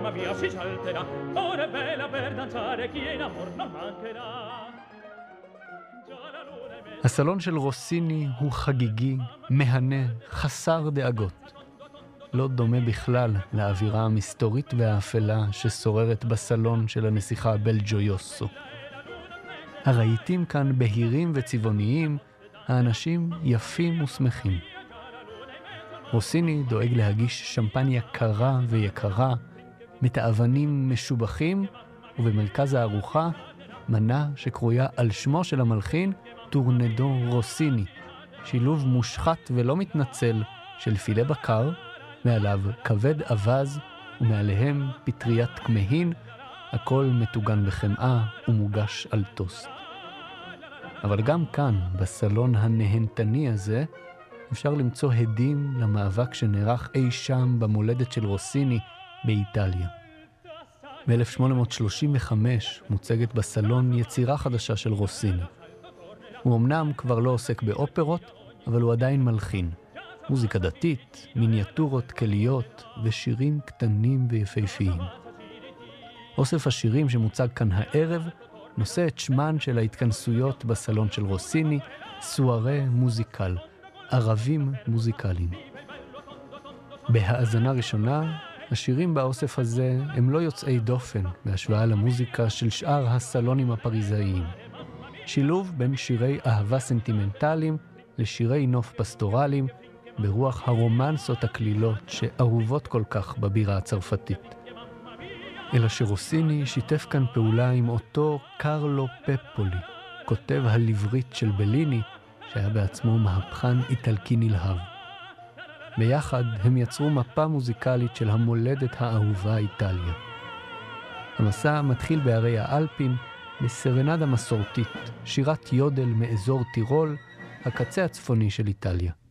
mamma mia si salterà, ora è bella per danzare, chi è in amor non mancherà. הסלון של רוסיני הוא חגיגי, מהנה, חסר דאגות. לא דומה בכלל לאווירה המסתורית והאפלה ששוררת בסלון של הנסיכה בלג'ויוסו. הרהיטים כאן בהירים וצבעוניים, האנשים יפים ושמחים. רוסיני דואג להגיש שמפניה קרה ויקרה, מתאבנים משובחים, ובמרכז הארוחה מנה שקרויה על שמו של המלחין טורנדו רוסיני, שילוב מושחת ולא מתנצל של פילה בקר, מעליו כבד אבז ומעליהם פטריית כמהין, הכל מטוגן בחמאה ומוגש על טוסט. אבל גם כאן, בסלון הנהנתני הזה, אפשר למצוא הדים למאבק שנערך אי שם במולדת של רוסיני באיטליה. ב-1835 מוצגת בסלון יצירה חדשה של רוסיני. הוא אמנם כבר לא עוסק באופרות, אבל הוא עדיין מלחין. מוזיקה דתית, מיניאטורות כליות ושירים קטנים ויפהפיים. אוסף השירים שמוצג כאן הערב נושא את שמן של ההתכנסויות בסלון של רוסיני, סוארה מוזיקל, ערבים מוזיקליים. בהאזנה ראשונה, השירים באוסף הזה הם לא יוצאי דופן בהשוואה למוזיקה של שאר הסלונים הפריזאיים. שילוב בין שירי אהבה סנטימנטליים לשירי נוף פסטורליים, ברוח הרומנסות הכלילות שאהובות כל כך בבירה הצרפתית. אלא שרוסיני שיתף כאן פעולה עם אותו קרלו פפולי, כותב הלברית של בליני, שהיה בעצמו מהפכן איטלקי נלהב. ביחד הם יצרו מפה מוזיקלית של המולדת האהובה איטליה. המסע מתחיל בערי האלפין, בסרנדה מסורתית, שירת יודל מאזור טירול, הקצה הצפוני של איטליה.